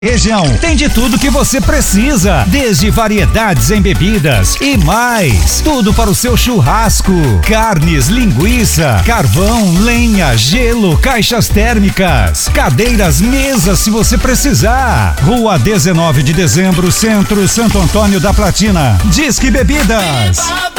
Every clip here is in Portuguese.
Região tem de tudo que você precisa, desde variedades em bebidas e mais, tudo para o seu churrasco, carnes, linguiça, carvão, lenha, gelo, caixas térmicas, cadeiras, mesas se você precisar. Rua 19 de Dezembro, Centro, Santo Antônio da Platina. Disque Bebidas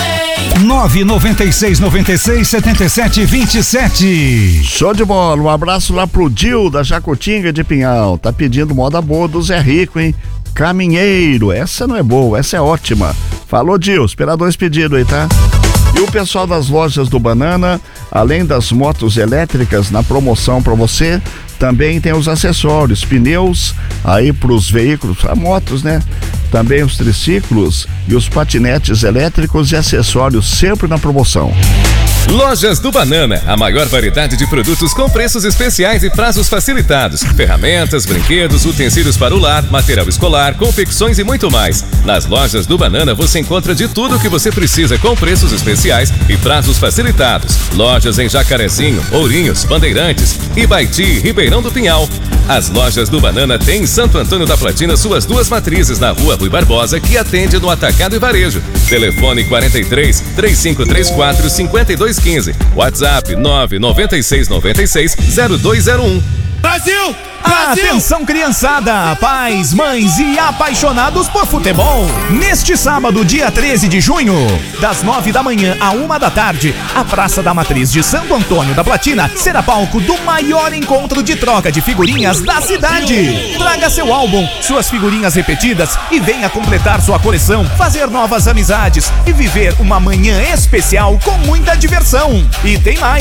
996967727. Show de bola, um abraço lá pro Dil da Jacutinga de Pinhal, tá pedindo moda boa do Zé Rico, hein? Caminheiro, essa não é boa, essa é ótima. Falou, Dil, esperar 2 pedidos aí, tá? E o pessoal das lojas do Banana, além das motos elétricas na promoção para você, também tem os acessórios, pneus aí pros veículos, a motos, né? Também os triciclos e os patinetes elétricos e acessórios sempre na promoção. Lojas do Banana, a maior variedade de produtos com preços especiais e prazos facilitados. Ferramentas, brinquedos, utensílios para o lar, material escolar, confecções e muito mais. Nas Lojas do Banana você encontra de tudo o que você precisa com preços especiais e prazos facilitados. Lojas em Jacarezinho, Ourinhos, Bandeirantes, Ibaiti e Ribeirão do Pinhal. As Lojas do Banana têm em Santo Antônio da Platina suas 2 matrizes na Rua Rui Barbosa, que atende no atacado e varejo. Telefone 43 3534 5215. WhatsApp 996960201. Brasil! Atenção, criançada, pais, mães e apaixonados por futebol. Neste sábado, dia 13 de junho, das 9 da manhã à 1 da tarde, a Praça da Matriz de Santo Antônio da Platina será palco do maior encontro de troca de figurinhas da cidade. Traga seu álbum, suas figurinhas repetidas e venha completar sua coleção, fazer novas amizades e viver uma manhã especial com muita diversão. E tem mais!